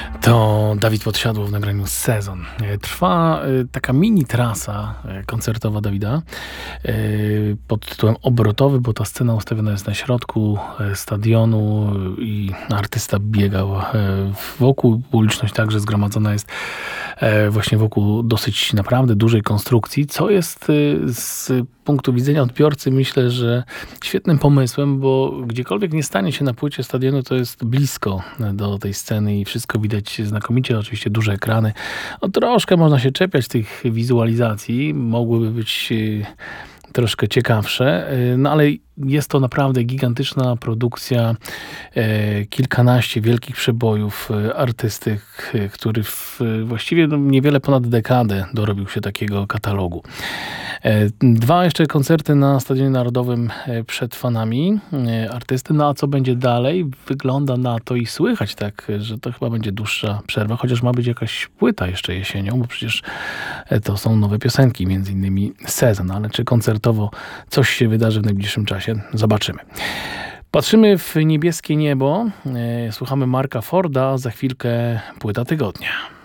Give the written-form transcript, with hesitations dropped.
To Dawid Podsiadło w nagraniu Sezon. Trwa taka mini trasa koncertowa Dawida pod tytułem Obrotowy, bo ta scena ustawiona jest na środku stadionu i artysta biegał wokół. Publiczność także zgromadzona jest właśnie wokół dosyć naprawdę dużej konstrukcji, co jest z punktu widzenia odbiorcy, myślę, że świetnym pomysłem, bo gdziekolwiek nie stanie się na płycie stadionu, to jest blisko do tej sceny i wszystko widać znakomicie. Oczywiście duże ekrany. No, troszkę można się czepiać tych wizualizacji. Mogłyby być troszkę ciekawsze, no ale jest to naprawdę gigantyczna produkcja, kilkanaście wielkich przebojów artysty, który właściwie niewiele ponad dekadę dorobił się takiego katalogu. 2 jeszcze koncerty na Stadionie Narodowym przed fanami artysty. No a co będzie dalej? Wygląda na to i słychać tak, że to chyba będzie dłuższa przerwa, chociaż ma być jakaś płyta jeszcze jesienią, bo przecież to są nowe piosenki, między innymi Sezon, ale czy koncertowo coś się wydarzy w najbliższym czasie? Zobaczymy. Patrzymy w niebieskie niebo, słuchamy Marka Forda, za chwilkę płyta tygodnia.